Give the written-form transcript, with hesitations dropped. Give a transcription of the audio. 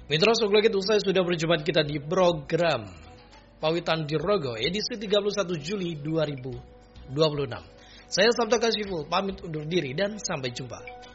Mitra Soglekit, usai sudah berjumpa kita di program Pawitan di Rogo edisi 31 Juli 2026. Saya Sabta Kasiful pamit undur diri dan sampai jumpa.